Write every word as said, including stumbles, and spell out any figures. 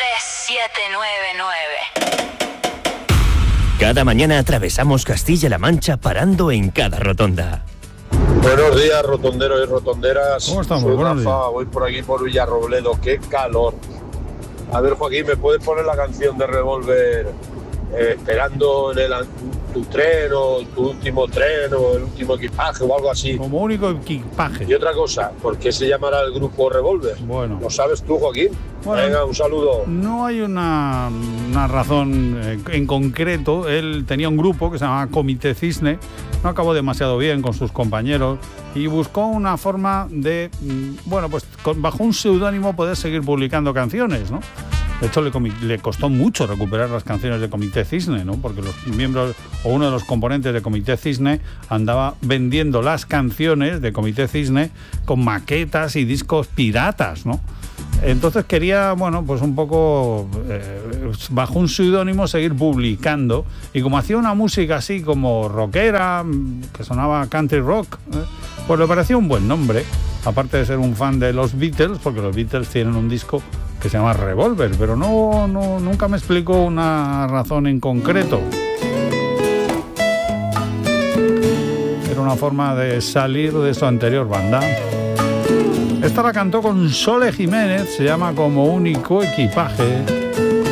tres siete nueve nueve. Cada mañana atravesamos Castilla-La Mancha parando en cada rotonda. Buenos días, rotonderos y rotonderas. ¿Cómo estamos? Soy Buenos Rafa, días. voy por aquí por Villarrobledo. ¡Qué calor! A ver, Joaquín, ¿me puedes poner la canción de Revolver eh, esperando en el, tu tren o tu último tren o el último equipaje o algo así? Como único equipaje. Y otra cosa, ¿por qué se llamará el grupo Revolver? Bueno. ¿Lo sabes tú, Joaquín? Bueno, Venga, un saludo. No hay una, una razón eh, en concreto. Él tenía un grupo que se llamaba Comité Cisne, no acabó demasiado bien con sus compañeros y buscó una forma de, bueno, pues con, bajo un seudónimo poder seguir publicando canciones, ¿no? De hecho, le, le costó mucho recuperar las canciones de Comité Cisne, ¿no? Porque los miembros o uno de los componentes de Comité Cisne andaba vendiendo las canciones de Comité Cisne con maquetas y discos piratas, ¿no? Entonces quería, bueno, pues un poco eh, bajo un seudónimo seguir publicando, y como hacía una música así como rockera, que sonaba country rock, ¿eh? Pues le parecía un buen nombre, aparte de ser un fan de los Beatles, porque los Beatles tienen un disco que se llama Revolver, pero no, no nunca me explicó una razón en concreto. Era una forma de salir de su anterior banda. Esta la cantó con Sole Jiménez, se llama Como único equipaje.